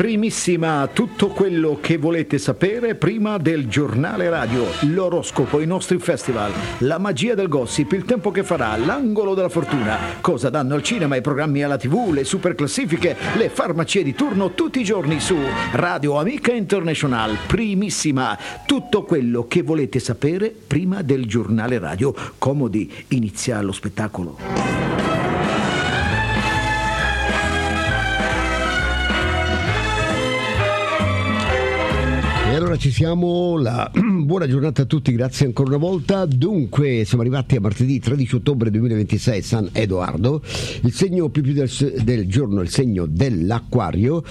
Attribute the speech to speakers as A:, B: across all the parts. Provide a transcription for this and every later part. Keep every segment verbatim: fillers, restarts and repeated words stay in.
A: Primissima, tutto quello che volete sapere prima del giornale radio, l'oroscopo, i nostri festival, la magia del gossip, il tempo che farà, l'angolo della fortuna, cosa danno al cinema, i programmi alla tivù, le super classifiche, le farmacie di turno tutti i giorni su Radio Amica International. Primissima, tutto quello che volete sapere prima del giornale radio. Comodi, inizia lo spettacolo.
B: E allora ci siamo, la buona giornata a tutti, grazie ancora una volta. Dunque siamo arrivati a martedì tredici ottobre duemilaventisei, San Edoardo, il segno più più del, del giorno, il segno dell'Acquario.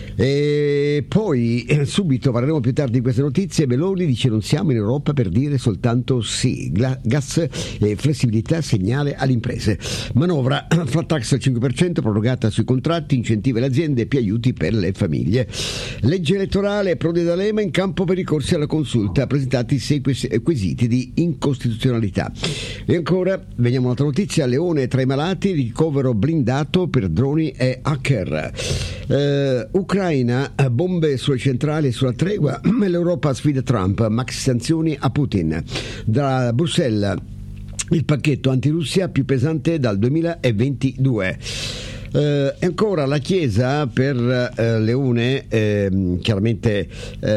B: E poi eh, subito parleremo più tardi di queste notizie. Meloni dice non siamo in Europa per dire soltanto sì, Gla- gas e flessibilità segnale alle imprese. Manovra flat tax al cinque per cento prorogata sui contratti, incentivi alle aziende e più aiuti per le famiglie. Legge elettorale, Prodi e D'Alema in campo per ricorsi alla consulta, presentati sei quesiti di incostituzionalità. E ancora veniamo a un'altra notizia: Leone tra i malati, ricovero blindato per droni e hacker. Uh, Ucraina, bombe sulle centrali e sulla tregua, l'Europa sfida Trump, max sanzioni a Putin. Da Bruxelles il pacchetto antirussia più pesante dal duemilaventidue. Uh, ancora la Chiesa per uh, Leone, eh, chiaramente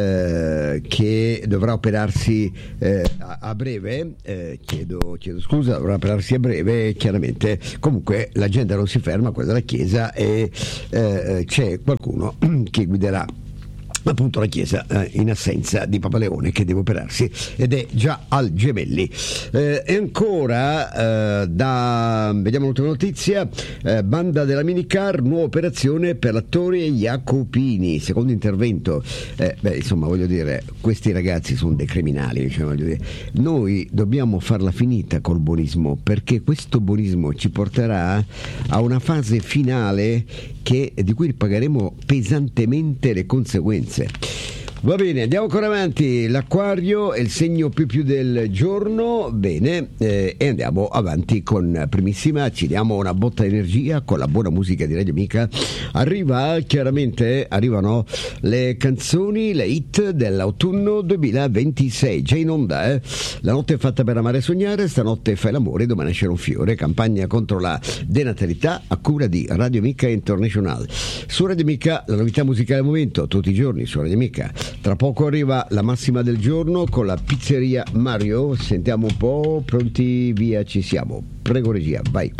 B: eh, che dovrà operarsi eh, a, a breve, eh, chiedo, chiedo scusa, dovrà operarsi a breve, chiaramente. Comunque l'agenda non si ferma, quella della Chiesa, e eh, c'è qualcuno che guiderà appunto la Chiesa eh, in assenza di Papa Leone, che deve operarsi ed è già al Gemelli. Eh, e ancora eh, da vediamo l'ultima notizia, eh, banda della minicar, nuova operazione per l'attore Jacopini, secondo intervento. Eh, beh, insomma, voglio dire, questi ragazzi sono dei criminali, cioè, voglio dire, noi dobbiamo farla finita col buonismo, perché questo buonismo ci porterà a una fase finale che, di cui pagheremo pesantemente le conseguenze. Va bene, andiamo ancora avanti. L'Acquario è il segno più più del giorno. Bene, eh, e andiamo avanti con Primissima. Ci diamo una botta di energia con la buona musica di Radio Amica. Arriva, chiaramente, arrivano le canzoni, le hit dell'autunno duemilaventisei. Già in onda, eh? La notte è fatta per amare e sognare, stanotte fai l'amore, domani nascerà un fiore. Campagna contro la denatalità a cura di Radio Amica International. Su Radio Amica la novità musicale al momento, tutti i giorni su Radio Amica. Tra poco arriva la massima del giorno con la pizzeria Mario. Sentiamo un po', pronti, via, ci siamo. Prego regia, vai.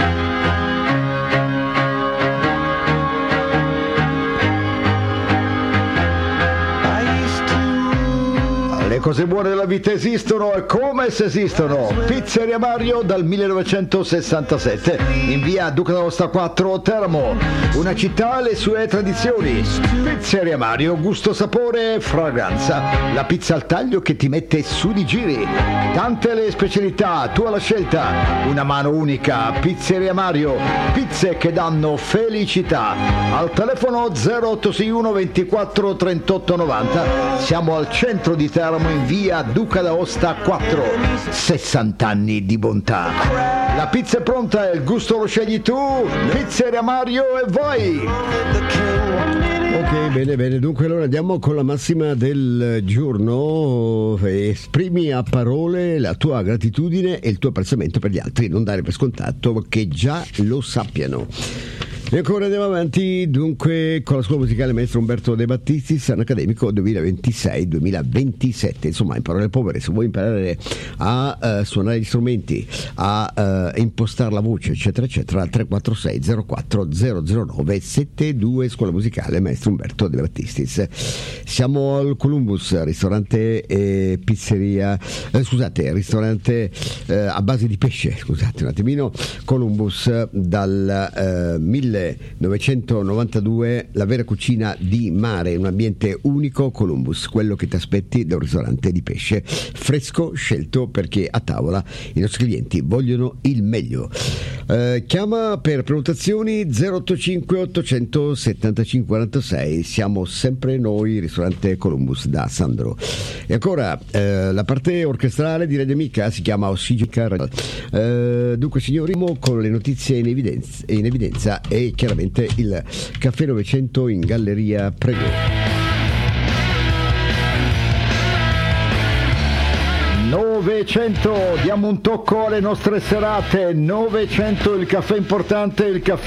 B: Le cose buone della vita esistono, e come se esistono. Pizzeria Mario dal millenovecentosessantasette in via Duca d'Aosta quattro, Teramo, una città alle sue tradizioni. Pizzeria Mario, gusto, sapore, fragranza, la pizza al taglio che ti mette su di giri, tante le specialità, tu alla scelta, una mano unica. Pizzeria Mario, pizze che danno felicità. Al telefono zero otto sei uno ventiquattro trentotto novanta. Siamo al centro di Teramo in via Duca d'Aosta quattro. sessanta anni di bontà. La pizza è pronta e il gusto lo scegli tu. Pizzeria Mario, e vai! Ok, bene, bene. Dunque allora andiamo con la massima del giorno. Esprimi a parole la tua gratitudine e il tuo apprezzamento per gli altri, non dare per scontato che già lo sappiano. E ancora andiamo avanti, dunque, con la scuola musicale Maestro Umberto De Battistis, anno accademico duemilaventisei duemilaventisette. Insomma, in parole povere, se vuoi imparare a uh, suonare gli strumenti, a uh, impostare la voce, eccetera eccetera, tre quattro sei zero quattro zero zero nove sette due, scuola musicale Maestro Umberto De Battistis. Siamo al Columbus, ristorante e pizzeria, eh, scusate, ristorante eh, a base di pesce, scusate un attimino. Columbus dal eh, millenovecentonovantadue, la vera cucina di mare, un ambiente unico. Columbus, quello che ti aspetti da un ristorante di pesce fresco, scelto perché a tavola i nostri clienti vogliono il meglio. Eh, chiama per prenotazioni zero otto cinque ottocento settantacinque quarantasei. Siamo sempre noi, ristorante Columbus da Sandro. E ancora eh, la parte orchestrale di Radio Amica si chiama Ossigica. Eh, dunque signori, con le notizie in evidenza, in evidenza e e chiaramente il Caffè novecento in Galleria Prego.
A: novecento, diamo un tocco alle nostre serate. Novecento, il caffè importante, il caffè